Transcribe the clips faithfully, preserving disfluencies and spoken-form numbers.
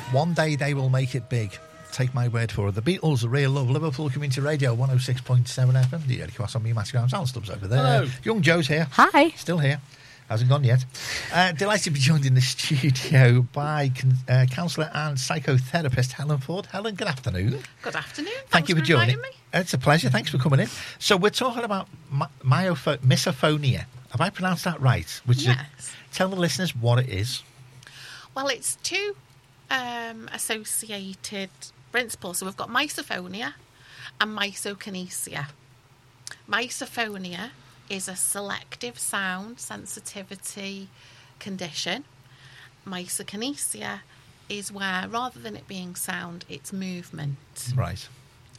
One day they will make it big. Take my word for it. The Beatles, A Real Love, Liverpool Community Radio, one oh six point seven F M. The early cross on me, Matthew Graham. Alan Stubbs over there. Hello. Young Joe's here. Hi. Still here. Hasn't gone yet. Uh, delighted to be joined in the studio by uh, counsellor and psychotherapist Helen Ford. Helen, good afternoon. Good afternoon. Thank Thanks you for, for joining. inviting me. It's a pleasure. Thanks for coming in. So we're talking about my, myopho- misophonia. Have I pronounced that right? Which Yes. Is, tell the listeners what it is. Well, it's two um, associated principles. So we've got misophonia and misokinesia. Misophonia is a selective sound sensitivity condition. Misokinesia is where, rather than it being sound, it's movement. Right.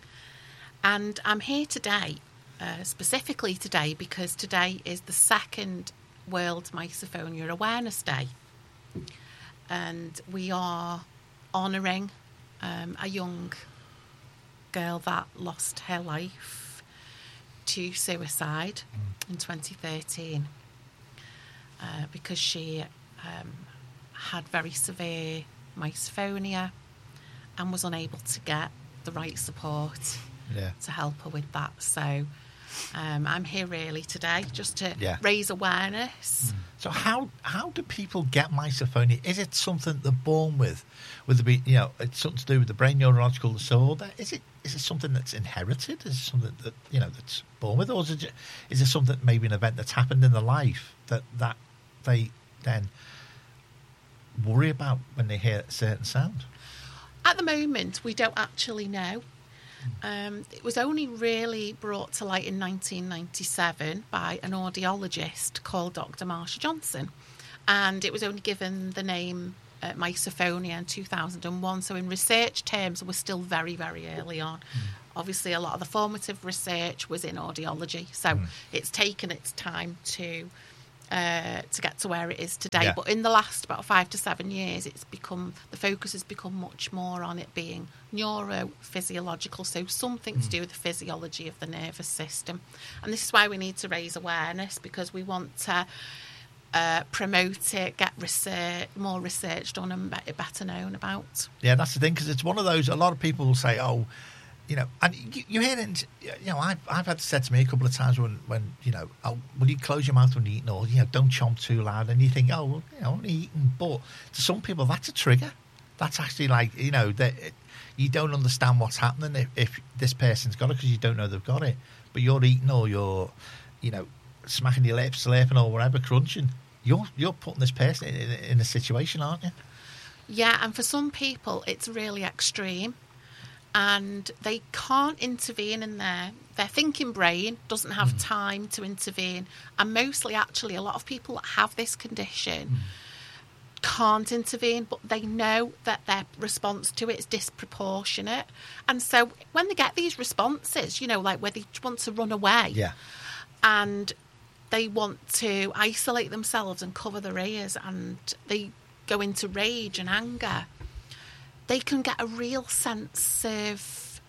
And I'm here today, uh, specifically today, because today is the second World Misophonia Awareness Day. And we are honouring um, a young girl that lost her life to suicide mm. in twenty thirteen uh, because she um, had very severe misophonia and was unable to get the right support yeah. to help her with that. So um, I'm here really today just to yeah. raise awareness. Mm. So how how do people get misophonia? Is it something they're born with? With the you know, it's something to do with the brain neurological disorder? Is it is it something that's inherited? Is it something that you know that's born with, or is it is it something maybe an event that's happened in their life that that they then worry about when they hear a certain sound? At the moment, we don't actually know. Um, it was only really brought to light in nineteen ninety-seven by an audiologist called Doctor Marsha Johnson, and it was only given the name uh, misophonia in two thousand one. So in research terms, we're still very, very early on. Mm. Obviously, a lot of the formative research was in audiology, so mm. it's taken its time to uh, to get to where it is today. Yeah. But in the last about five to seven years, it's become the focus has become much more on it being neurophysiological, so something mm. to do with the physiology of the nervous system. And this is why we need to raise awareness, because we want to uh, promote it, get research, more research done and better, better known about. Yeah, that's the thing, because it's one of those, a lot of people will say, oh, you know, and you, you hear it, you know, I've, I've had it said to me a couple of times when, when you know, oh, will you close your mouth when you're eating, or, you know, don't chomp too loud, and you think, oh, well, you know, only eating, but to some people, that's a trigger. That's actually like, you know, that you don't understand what's happening if, if this person's got it, because you don't know they've got it, but you're eating or you're, you know, smacking your lips, slurping or whatever, crunching, you're, you're putting this person in, in, in a situation, aren't you? Yeah, and for some people, it's really extreme. And they can't intervene in their their thinking brain doesn't have mm. time to intervene. And mostly, actually, a lot of people that have this condition mm. can't intervene, but they know that their response to it is disproportionate. And so when they get these responses, you know, like where they want to run away, yeah, and they want to isolate themselves and cover their ears, and they go into rage and anger, they can get a real sense of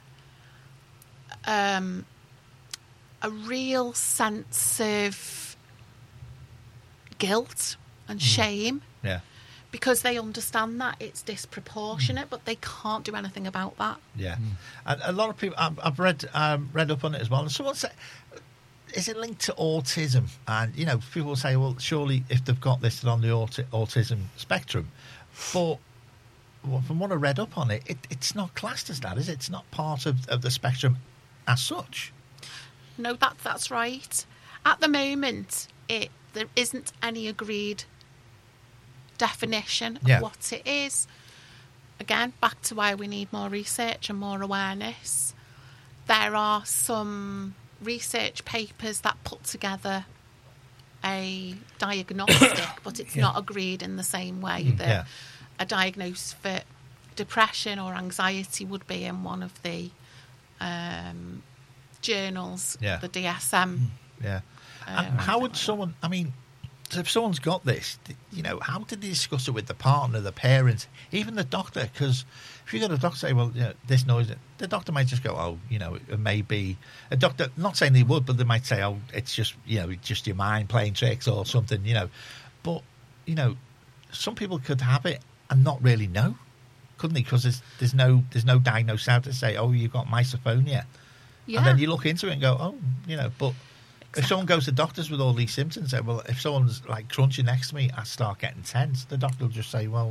um, a real sense of guilt and shame. Yeah. Because they understand that it's disproportionate, mm. but they can't do anything about that. Yeah. Mm. And a lot of people, I've, I've read um, read up on it as well, and someone said, is it linked to autism? And, you know, people will say, well, surely if they've got this, they're on the aut- autism spectrum. But well, from what I read up on it, it, it's not classed as that, is it? It's not part of, of the spectrum as such. No, that that's right. At the moment, it there isn't any agreed definition of yeah. what it is. Again, back to why we need more research and more awareness. There are some research papers that put together a diagnostic, but it's yeah. not agreed in the same way mm, that yeah. a diagnosis for depression or anxiety would be in one of the um, journals, yeah. the D S M. Yeah. Uh, and how would like someone, I mean, so if someone's got this, you know, how did they discuss it with the partner, the parents, even the doctor? Because if you got a doctor say, well, you know, this noise, the doctor might just go, oh, you know, it may be a doctor, not saying they would, but they might say, oh, it's just, you know, just your mind playing tricks or something, you know. But, you know, some people could have it and not really know. couldn't he? Because there's, there's no there's no diagnosis out to say, oh, you've got misophonia. Yeah. And then you look into it and go, oh, you know, but Exactly. if someone goes to doctors with all these symptoms, say, well, if someone's like crunching next to me, I start getting tense, the doctor will just say, well,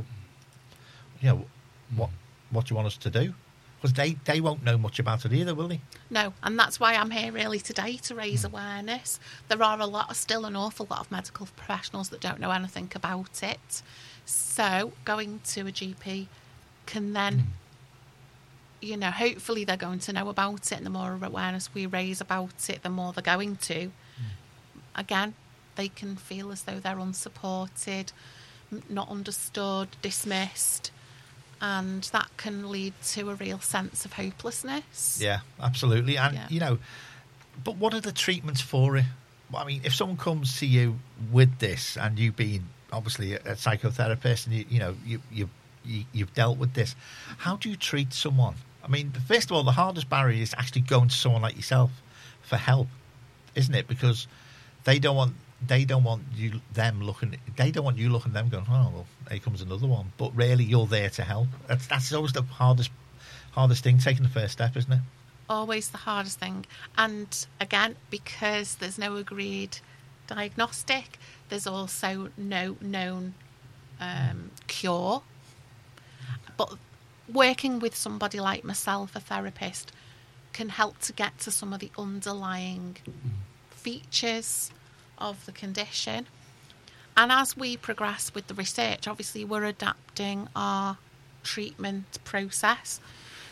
you know, what what do you want us to do? Because they, they won't know much about it either, will they? No, and that's why I'm here really today, to raise awareness. There are a lot, still an awful lot of medical professionals that don't know anything about it. So going to a G P can then, you know, hopefully they're going to know about it, and the more awareness we raise about it, the more they're going to. Again, they can feel as though they're unsupported, m- not understood, dismissed, and that can lead to a real sense of hopelessness. Yeah, absolutely. And, Yeah. you know, but what are the treatments for it? I mean, if someone comes to you with this, and you being obviously a, a psychotherapist, and, you, you know, you, you, you, you've dealt with this, how do you treat someone? I mean, first of all, the hardest barrier is actually going to someone like yourself for help, isn't it? Because they don't want they don't want you them looking they don't want you looking at them going, oh well, here comes another one. But really, you're there to help. That's that's always the hardest hardest thing, taking the first step, isn't it? Always the hardest thing. And again, because there's no agreed diagnostic, there's also no known um, cure. But working with somebody like myself, a therapist, can help to get to some of the underlying features of the condition. And as we progress with the research, obviously we're adapting our treatment process,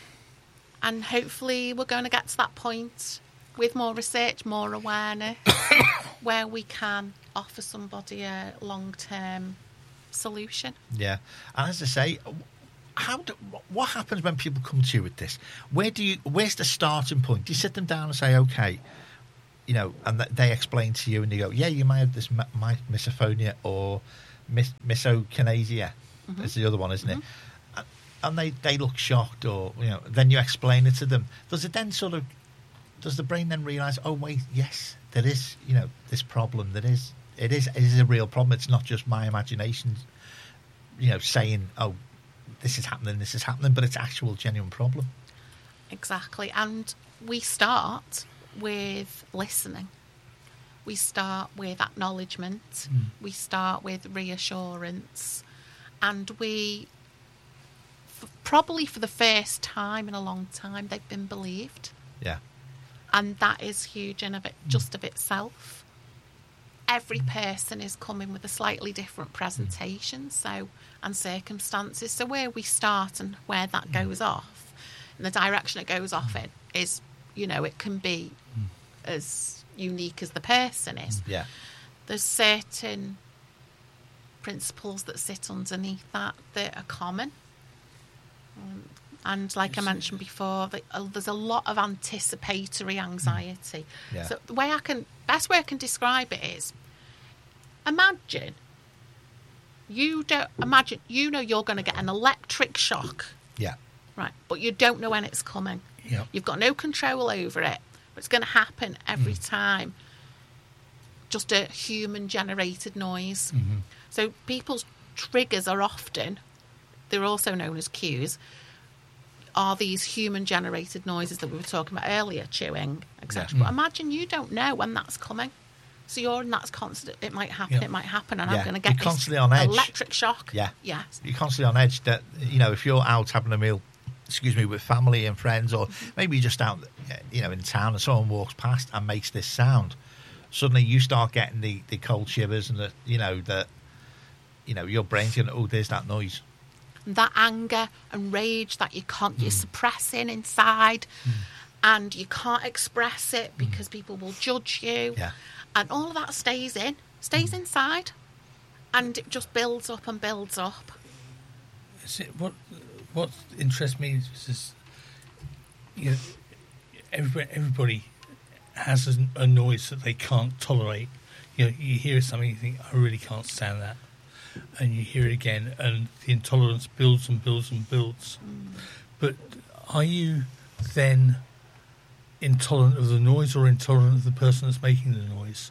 and hopefully we're going to get to that point with more research, more awareness, where we can offer somebody a long-term solution. Yeah. And as I say, how do, what happens when people come to you with this? Where do you? Where's the starting point? Do you sit them down and say, okay, you know, and th- they explain to you, and you go, yeah, you might have this mi- mi- misophonia or mis- misokinesia. Mm-hmm. Is the other one, isn't Mhm. it? And, and they, they look shocked, or, you know, then you explain it to them. Does it then sort of, does the brain then realise, oh wait, yes, there is, you know, this problem. There is, it is, it is a real problem. It's not just my imagination, you know, saying, oh, this is happening, this is happening, but it's actual genuine problem. Exactly. And we start with listening. We start with acknowledgement. Mm. We start with reassurance. And we, f- probably for the first time in a long time, they've been believed. Yeah. And that is huge in of it, just of itself. Every person is coming with a slightly different presentation, so, and circumstances. So where we start and where that goes off, and the direction it goes off in, is, you know, it can be as unique as the person is. Yeah. There's certain principles that sit underneath that that are common. Um, and like I mentioned before, the, uh, there's a lot of anticipatory anxiety. Yeah. So the way I can, best way I can describe it is, imagine you don't, imagine, you know you're going to get an electric shock, Yeah. right? But you don't know when it's coming. Yeah. You've got no control over it. But it's going to happen every time. Just a human-generated noise. Mm-hmm. So people's triggers are often, they're also known as cues, are these human-generated noises that we were talking about earlier, chewing, et cetera. Yeah. But imagine you don't know when that's coming. So you're in that's constant, it might happen, Yeah. it might happen, and Yeah. I'm going to You're get this constantly on edge. electric shock. Yeah. Yes. You're constantly on edge. That, you know, if you're out having a meal, excuse me, with family and friends, or maybe you're just out, you know, in town, and someone walks past and makes this sound, suddenly you start getting the, the cold shivers, and the, you know, the, you know, your brain's going, oh, there's that noise. That anger and rage that you can't, you're suppressing inside, and you can't express it because people will judge you. Yeah. And all of that stays in, stays inside, and it just builds up and builds up. Is it, what what interests me is, is you know, everybody, everybody has a, a noise that they can't tolerate. You know, you hear something, you think, I really can't stand that, and you hear it again, and the intolerance builds and builds and builds. Mm. But are you then intolerant of the noise, or intolerant of the person that's making the noise?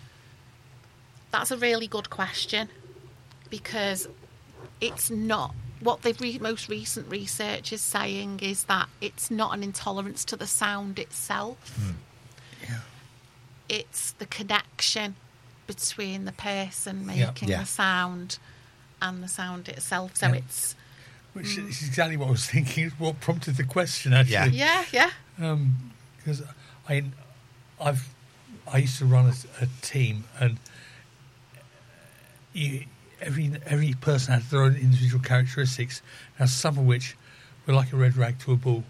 That's a really good question, because it's not what the re- most recent research is saying is that it's not an intolerance to the sound itself. Mm. Yeah. It's the connection between the person making Yeah. the sound and the sound itself. So Yeah. it's Which is exactly what I was thinking. It's what prompted the question, actually. yeah, yeah, Um, because I, I've, I used to run a, a team, and you, every every person had their own individual characteristics. Now, some of which were like a red rag to a bull,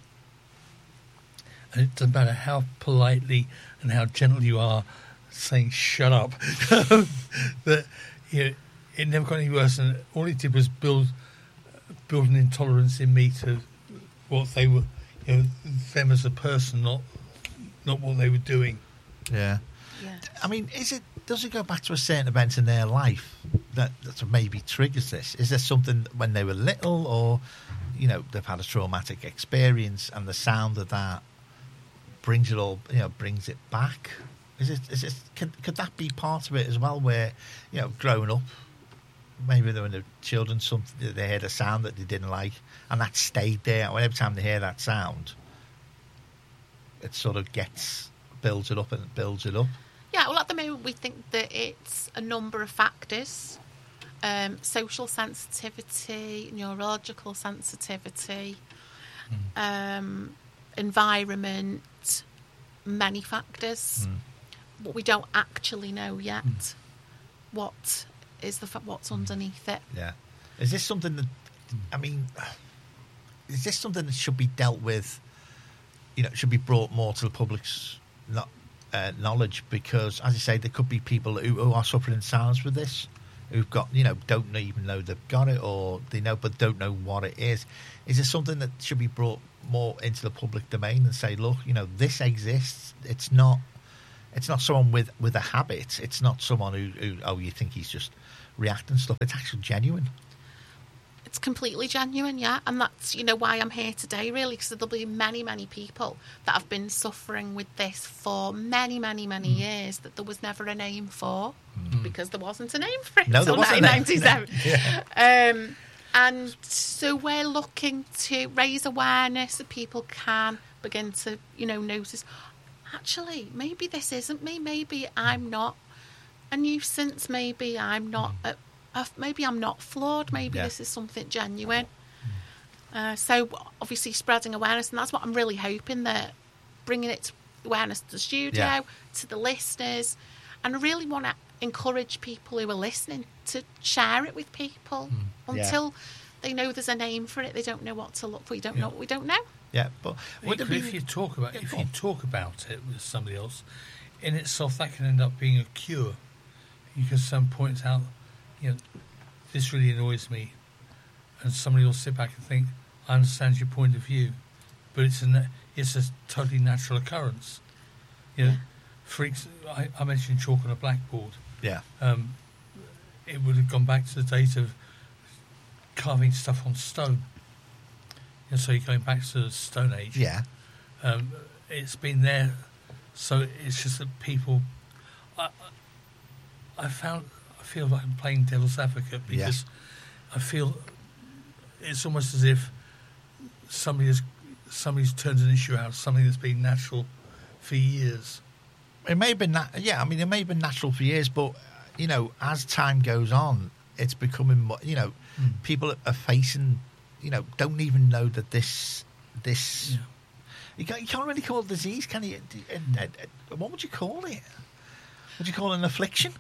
and it doesn't matter how politely and how gentle you are saying "shut up," that you know, it never got any worse. And all it did was build build an intolerance in me to what they were, you know, them as a person, not not what they were doing. Yeah. yeah. I mean, is it? Does it go back to a certain event in their life that, that maybe triggers this? Is there something when they were little, or you know, they've had a traumatic experience, and the sound of that brings it all, you know, brings it back? Is it? Is it? Could, could that be part of it as well? Where, you know, growing up, maybe when they were children, something they heard a sound that they didn't like, and that stayed there. And every time they hear that sound, it sort of gets builds it up and builds it up. Yeah, well, at the moment, we think that it's a number of factors. Um, social sensitivity, neurological sensitivity, Mm. um, environment, many factors. Mm. But we don't actually know yet Mm. what is the fa- what's underneath it. Yeah. Is this something that, I mean, is this something that should be dealt with, you know, should be brought more to the public's not, uh, knowledge? Because, as you say, there could be people who, who are suffering in silence with this, who've got, you know, don't even know they've got it, or they know but don't know what it is. Is there something that should be brought more into the public domain and say, look, you know, this exists. It's not, it's not someone with, with a habit. It's not someone who, who, oh, you think he's just reacting stuff. It's actually genuine. It's completely genuine, yeah, and that's, you know, why I'm here today, really, because there'll be many, many people that have been suffering with this for many, many, many Mm. years that there was never a name for, Mm. because there wasn't a name for it No, there until wasn't a name. nineteen ninety-seven. Yeah. Um, and so we're looking to raise awareness that people can begin to, you know, notice, actually, maybe this isn't me, maybe I'm not a nuisance, maybe I'm not a Uh, maybe I'm not flawed. Maybe Yeah. this is something genuine. Uh, so obviously spreading awareness, and that's what I'm really hoping, that bringing it to awareness to the studio, Yeah. to the listeners, and I really want to encourage people who are listening to share it with people. Yeah. Until they know there's a name for it, they don't know what to look for. We don't Yeah. know what we don't know. Yeah, but would it Equally, be, if you talk about Yeah, if go you on. talk about it with somebody else, in itself that can end up being a cure, because some points out, you know, this really annoys me, and somebody will sit back and think, I understand your point of view, but it's a na- it's a totally natural occurrence. You know, Yeah. freaks. I, I mentioned chalk on a blackboard. yeah, Um, it would have gone back to the days of carving stuff on stone. And so you're going back to the Stone Age. yeah, Um, it's been there, so it's just that people. I, I I found I feel like I'm playing devil's advocate, because I feel it's almost as if somebody has somebody's turned an issue out of something that's been natural for years. it may have been that. Yeah, I mean, it may have been natural for years, but you know, as time goes on, it's becoming more. You know, Mm. people are facing. You know, don't even know that this this. Yeah. You, can't, you can't really call it disease, can you? Uh, uh, uh, What would you call it? Would you call it an affliction?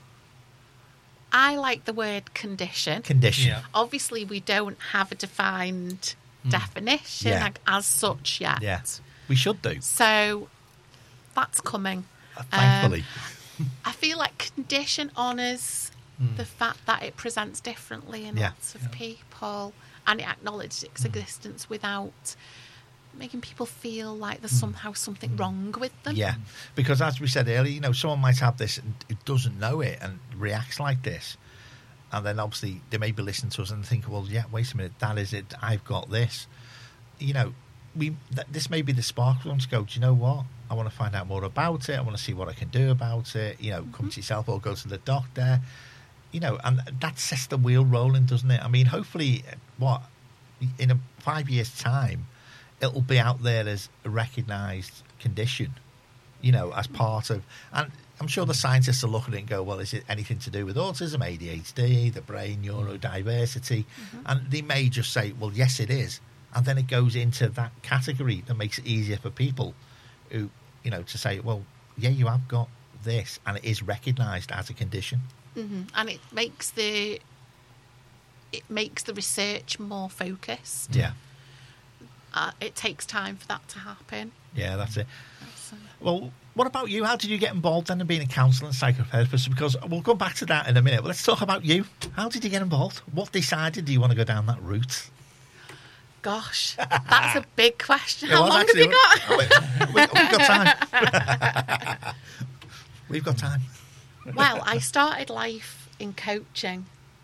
I like the word condition. Condition. Yeah. Obviously, we don't have a defined Mm. definition Yeah. like, as such yet. Yeah, we should do. So that's coming. Uh, thankfully. I feel like condition honours Mm. the fact that it presents differently in Yeah. lots of Yeah. people, and it acknowledges its existence without making people feel like there's Mm. somehow something wrong with them. Yeah, because as we said earlier, you know, someone might have this and it doesn't know it and reacts like this, and then obviously they may be listening to us and think, well, yeah, wait a minute, that is it. I've got this. You know, we th- this may be the spark for them to go, do you know what? I want to find out more about it. I want to see what I can do about it. You know, come to yourself or go to the doctor. you know, and that sets the wheel rolling, doesn't it? I mean, hopefully, what in a five years' time, it'll be out there as a recognised condition, you know, as part of. And I'm sure the scientists will look at it and go, well, is it anything to do with autism, A D H D, the brain, neurodiversity? Mm-hmm. And they may just say, well, yes, it is. And then it goes into that category that makes it easier for people who, you know, to say, well, yeah, you have got this, and it is recognised as a condition. Mm-hmm. And it makes the it makes the research more focused. Yeah. Uh, it takes time for that to happen. Yeah, that's it. That's, uh, Well, what about you? How did you get involved then in being a counsellor and psychotherapist? Because we'll come back to that in a minute. But let's talk about you. How did you get involved? What decided do you want to go down that route? Gosh, that's a big question. It How was long actually- have you got? Oh, wait, we, we've got time. We've got time. Well, I started life in coaching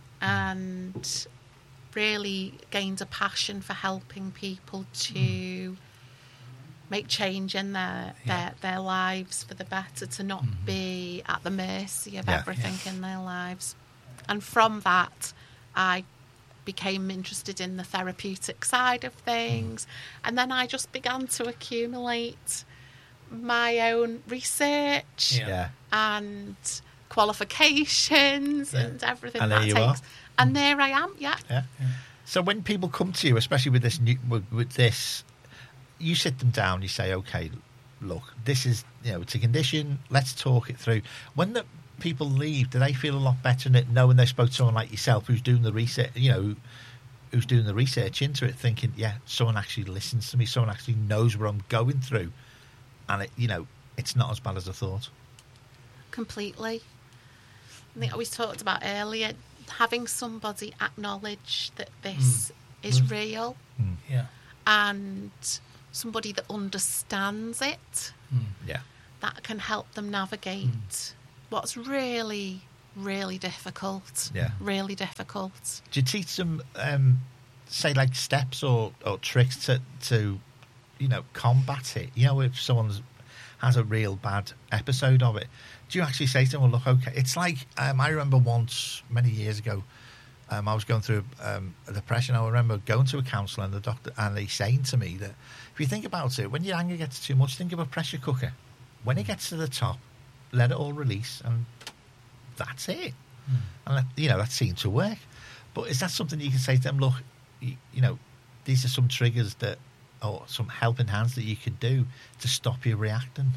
and really gained a passion for helping people to make change in their Yeah. their, their lives for the better, to not Mm-hmm. be at the mercy of Yeah. everything in their lives. And from that, I became interested in the therapeutic side of things. And then I just began to accumulate my own research Yeah. Yeah. and qualifications Yeah. and everything And there that you takes. are. And there I am, yeah. Yeah. So when people come to you, especially with this new, with, with this, you sit them down. You say, "Okay, look, this is you know, it's a condition. Let's talk it through." When the people leave, do they feel a lot better in it, knowing they spoke to someone like yourself, who's doing the research? You know, who's doing the research into it, thinking, "Yeah, someone actually listens to me. Someone actually knows what I'm going through, and it, you know, it's not as bad as I thought." Completely. I think we talked about earlier, having somebody acknowledge that this is Mm. real Yeah. and somebody that understands it, Mm. Yeah. that can help them navigate what's really, really difficult. Yeah. Really difficult. Do you teach them, um, say, like steps or, or tricks to, to, you know, combat it? You know, if someone has a real bad episode of it, do you actually say to them, well, look, okay, it's like, um, I remember once, many years ago, um, I was going through um, a depression. I remember going to a counsellor and the doctor, and they saying to me that if you think about it, when your anger gets too much, think of a pressure cooker. When it gets to the top, let it all release, and that's it. Mm. And that, you know, that seemed to work. But is that something you can say to them? Look, you, you know, these are some triggers that, or some helping hands that you could do to stop you reacting.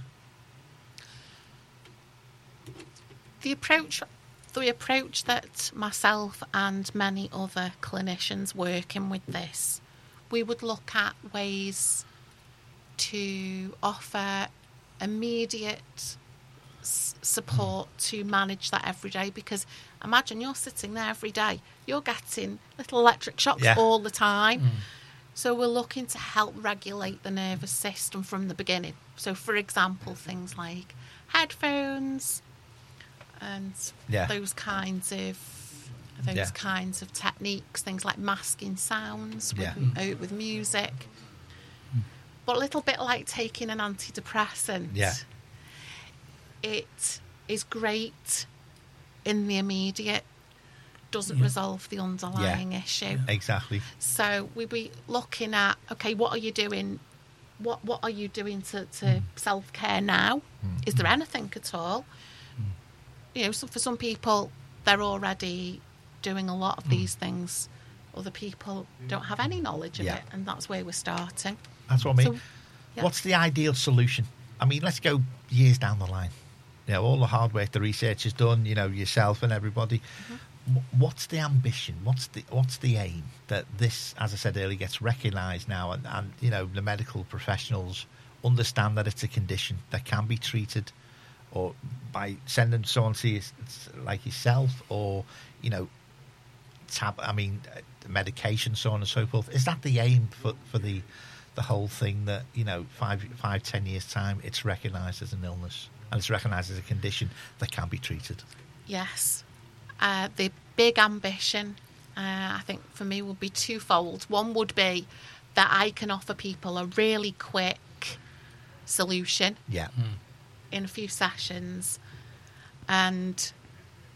The approach, the approach that myself and many other clinicians working with this, we would look at ways to offer immediate s- support to manage that every day. Because imagine you're sitting there every day, you're getting little electric shocks Yeah. all the time. So we're looking to help regulate the nervous system from the beginning. So, for example, things like headphones and Yeah. those kinds of those Yeah. kinds of techniques, things like masking sounds with, Yeah. uh, with music. But a little bit like taking an antidepressant. Yeah. It is great in the immediate, doesn't Yeah. resolve the underlying issue. Exactly. So we'd be looking at, okay, what are you doing? What what are you doing to, to self care now? Is there anything at all? You know, so for some people, they're already doing a lot of these things. Other people don't have any knowledge of Yeah. it, and that's where we're starting. That's what I mean. So, yeah. What's the ideal solution? I mean, let's go years down the line. You know, all the hard work the research has done, you know, yourself and everybody. Wh- What's the ambition? What's the what's the aim that this, as I said earlier, gets recognised now, and, and you know the medical professionals understand that it's a condition that can be treated, or by sending someone to you, like yourself, or you know, tab. I mean, uh, medication, so on and so forth. Is that the aim for for the the whole thing? That you know, five five ten years time, it's recognised as an illness and it's recognised as a condition that can be treated. Yes. Uh, the big ambition, uh, I think, for me would be twofold. One would be that I can offer people a really quick solution Yeah. in a few sessions, and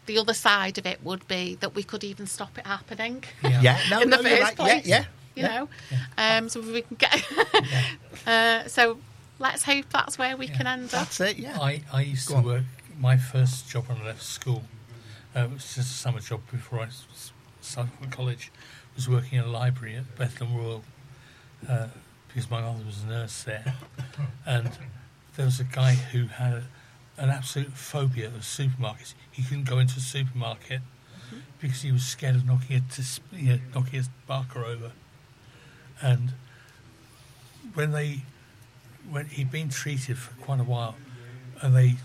the other side of it would be that we could even stop it happening. Yeah. Yeah, no, in no, the you're first right. place. Yeah, yeah. You yeah. know, um, so we can get. uh, so let's hope that's where we Yeah. can end up. That's it, yeah. I, I used Go to on. work, my first job when I left school, uh, it was just a summer job before I s- started from college, was working in a library at Bethlehem Royal, uh, because my mother was a nurse there. And there was a guy who had a, an absolute phobia of supermarkets. He couldn't go into a supermarket because he was scared of knocking a, dis- you know, knocking his barker over. And when they, when he'd been treated for quite a while, and they,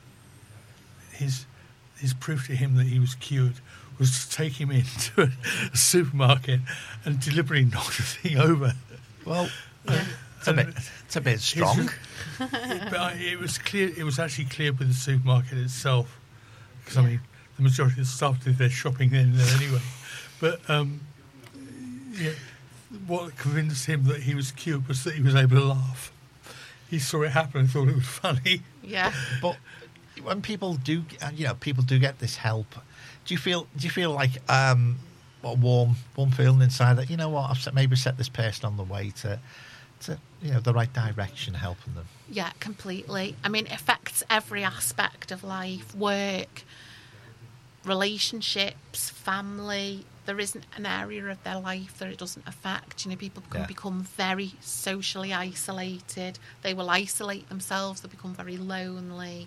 his, his proof to him that he was cured was to take him into a, a supermarket and deliberately knock the thing over. Well, it's a bit, it's a bit strong. But I, it was clear. It was actually clear with the supermarket itself, because I mean, the majority of the staff did their shopping then and there anyway. But um, yeah, what convinced him that he was cured was that he was able to laugh. He saw it happen and thought it was funny. Yeah. But when people do, uh, you know, people do get this help. Do you feel? Do you feel like um, a warm, warm feeling inside that you know what? I've set, maybe set this person on the way to, to you know, the right direction, helping them. Yeah, completely. I mean, it affects every aspect of life, work, relationships, family. There isn't an area of their life that it doesn't affect. You know, people can Yeah. become very socially isolated. They will isolate themselves. They become very lonely.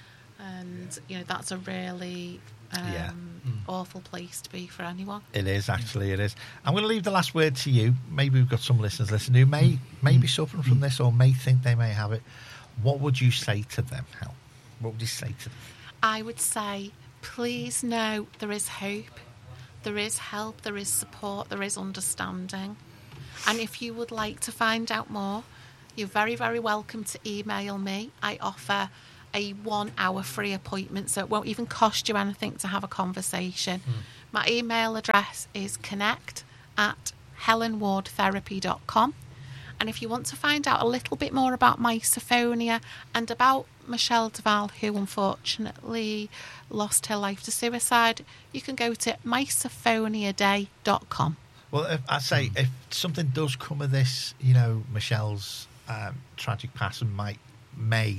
And, you know, that's a really um, Yeah. awful place to be for anyone. It is, actually, it is. I'm going to leave the last word to you. Maybe we've got some listeners listening who may, may be suffering from this or may think they may have it. What would you say to them, Hel? What would you say to them? I would say, please know there is hope, there is help, there is support, there is understanding. And if you would like to find out more, you're very, very welcome to email me. I offer a one-hour free appointment, so it won't even cost you anything to have a conversation. Mm. My email address is connect at helen ward therapy dot com. And if you want to find out a little bit more about misophonia and about Michelle Duval, who unfortunately lost her life to suicide, you can go to misophonia day dot com. Well, if, I say if something does come of this, you know, Michelle's um, tragic passing might may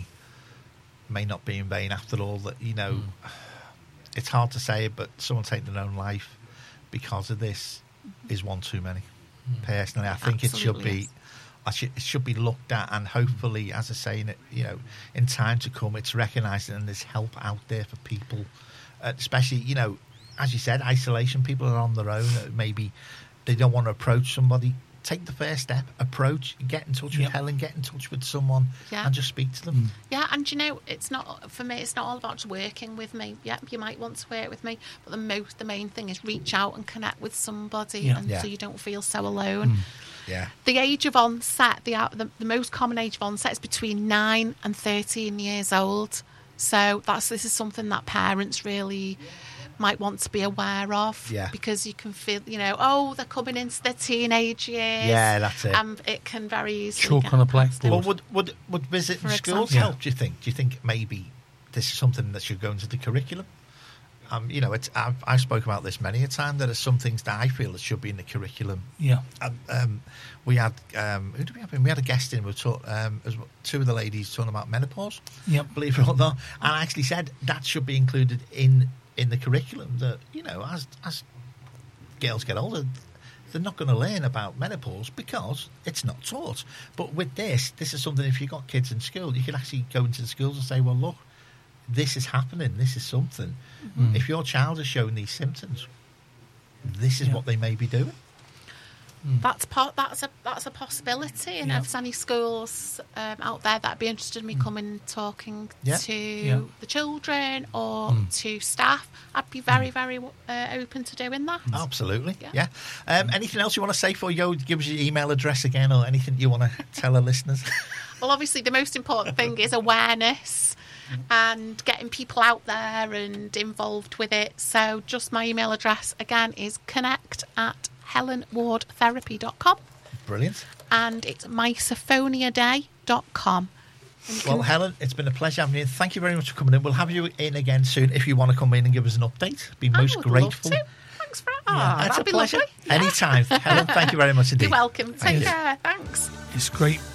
may not be in vain after all. That you know, mm. it's hard to say, but someone taking their own life because of this is one too many. Mm. Personally, I think Absolutely it should be. Is. I should, it should be looked at, and hopefully, as I say, in it, you know, in time to come, it's recognised and there's help out there for people, uh, especially, you know, as you said, isolation. People are on their own. Uh, maybe they don't want to approach somebody. Take the first step, approach, get in touch with yep. Helen, get in touch with someone, yeah. and just speak to them. Yeah, and you know, it's not for me. It's not all about working with me. Yeah, you might want to work with me, but the most, the main thing is reach out and connect with somebody, yeah. and yeah. so you don't feel so alone. Mm. Yeah. The age of onset, the, the the most common age of onset is between nine and thirteen years old. So that's this is something that parents really might want to be aware of, yeah. because you can feel, you know, oh, they're coming into their teenage years. Yeah, that's it. And it can very easily chalk on a blackboard. Well, would would would visiting For schools example. help? Do you think? Do you think maybe this is something that should go into the curriculum? Um, you know, it's I've, I've spoken about this many a time. There are some things that I feel that should be in the curriculum. Yeah. Um, um, we had um, who did we have? In? We had a guest in. We talked. Um, as well, two of the ladies talking about menopause. Yep. Believe it or not, and I actually said that should be included in in the curriculum. That you know, as as girls get older, they're not going to learn about menopause because it's not taught. But with this, this is something. If you've got kids in school, you can actually go into the schools and say, well, look, this is happening. This is something. Mm-hmm. If your child is showing these symptoms, this is yeah. what they may be doing. Mm. That's po- that's a that's a possibility. And yeah. if there's any schools um, out there that'd be interested in me mm. coming talking yeah. to yeah. the children or mm. to staff, I'd be very very uh, open to doing that. Absolutely, yeah. yeah. Um, anything else you want to say before you go? Give us your email address again, or anything you want to tell our listeners? Well, obviously, the most important thing is awareness and getting people out there and involved with it. So just my email address again is connect at helen ward therapy dot com. Brilliant. And it's misophonia day dot com. Well, Helen, it's been a pleasure having you. Thank you very much for coming in. We'll have you in again soon if you want to come in and give us an update. Be I most would grateful. Love to. Thanks for Yeah, oh, that's a that'd be pleasure. lovely. Yeah. Anytime. Helen, thank you very much indeed. You're welcome. Take Yes. care. Thanks. It's great